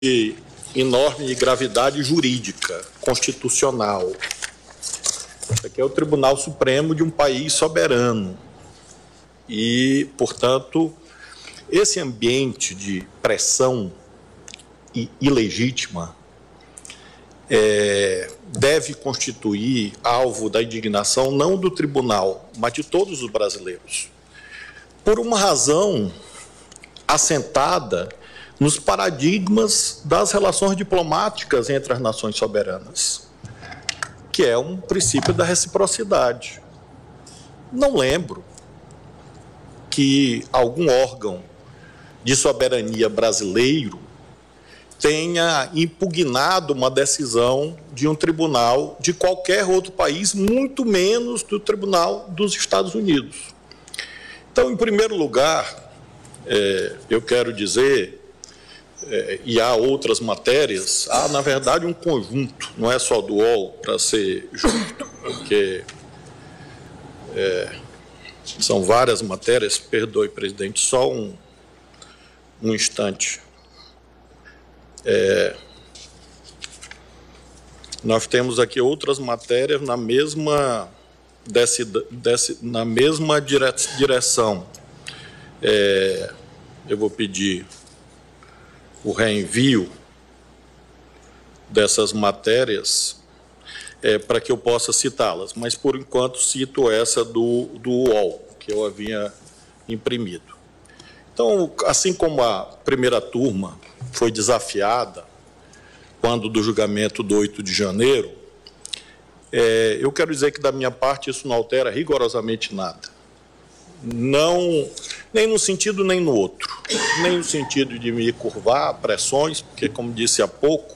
de enorme gravidade jurídica, constitucional. Isso aqui é o Tribunal Supremo de um país soberano. E, portanto, esse ambiente de pressão ilegítima deve constituir alvo da indignação não do tribunal, mas de todos os brasileiros, por uma razão assentada nos paradigmas das relações diplomáticas entre as nações soberanas, que é um princípio da reciprocidade. Não lembro que algum órgão de soberania brasileiro tenha impugnado uma decisão de um tribunal de qualquer outro país, muito menos do Tribunal dos Estados Unidos. Então, em primeiro lugar, eu quero dizer, e há outras matérias, há, na verdade, um conjunto, não é só do UOL, para ser justo, porque são várias matérias. Perdoe, presidente, só um instante. Nós temos aqui outras matérias na mesma, na mesma direção. Eu vou pedir o reenvio dessas matérias para que eu possa citá-las, mas, por enquanto, cito essa do UOL, que eu havia imprimido. Então, assim como a primeira turma foi desafiada quando do julgamento do 8 de janeiro, eu quero dizer que, da minha parte, isso não altera rigorosamente nada. Não, nem num sentido nem no outro. Nem no sentido de me curvar a pressões, porque, como disse há pouco,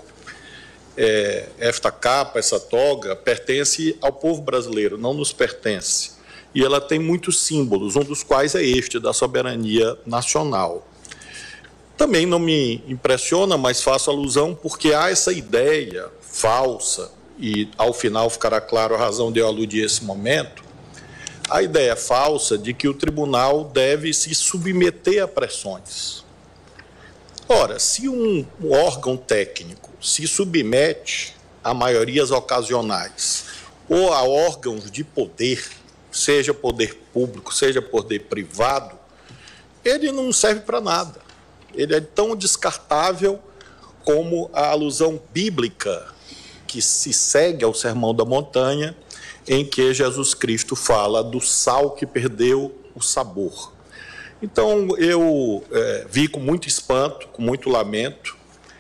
esta capa, essa toga, pertence ao povo brasileiro, não nos pertence. E ela tem muitos símbolos, um dos quais é este, da soberania nacional. Também não me impressiona, mas faço alusão porque há essa ideia falsa, e ao final ficará claro a razão de eu aludir a esse momento, a ideia falsa de que o tribunal deve se submeter a pressões. Ora, se um órgão técnico se submete a maiorias ocasionais ou a órgãos de poder, seja poder público, seja poder privado, ele não serve para nada. Ele é tão descartável como a alusão bíblica que se segue ao Sermão da Montanha, em que Jesus Cristo fala do sal que perdeu o sabor. Então, eu vi com muito espanto, com muito lamento,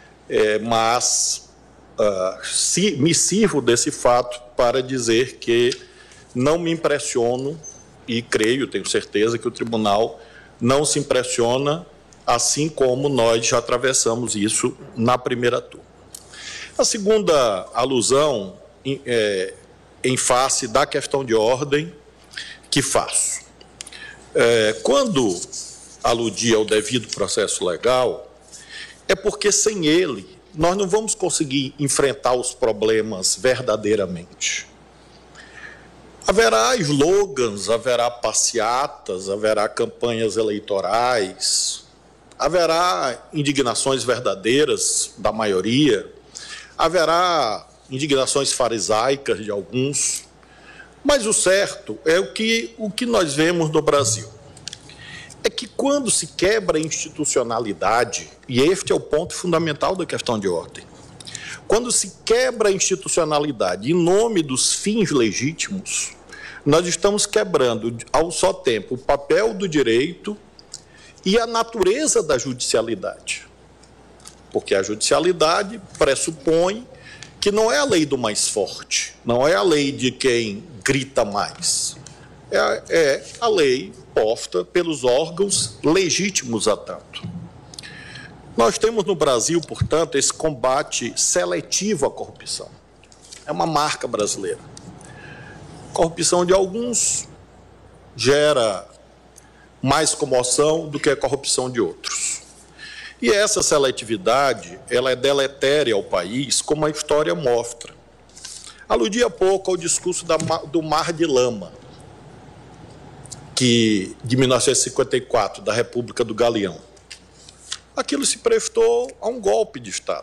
mas me sirvo desse fato para dizer que não me impressiono, e creio, tenho certeza, que o tribunal não se impressiona, assim como nós já atravessamos isso na primeira turma. A segunda alusão em face da questão de ordem que faço. Quando aludi ao devido processo legal, é porque sem ele nós não vamos conseguir enfrentar os problemas verdadeiramente. Haverá slogans, haverá passeatas, haverá campanhas eleitorais, haverá indignações verdadeiras da maioria, haverá indignações farisaicas de alguns, mas o certo é o que nós vemos no Brasil. É que quando se quebra a institucionalidade, e este é o ponto fundamental da questão de ordem, quando se quebra a institucionalidade em nome dos fins legítimos, nós estamos quebrando ao só tempo o papel do direito e a natureza da judicialidade. Porque a judicialidade pressupõe que não é a lei do mais forte, não é a lei de quem grita mais, é a lei posta pelos órgãos legítimos a tanto. Nós temos no Brasil, portanto, esse combate seletivo à corrupção. É uma marca brasileira. Corrupção de alguns gera mais comoção do que a corrupção de outros. E essa seletividade, ela é deletéria ao país, como a história mostra. Aludi há pouco ao discurso do Mar de Lama, de 1954, da República do Galeão. aquilo se prestou a um golpe de Estado.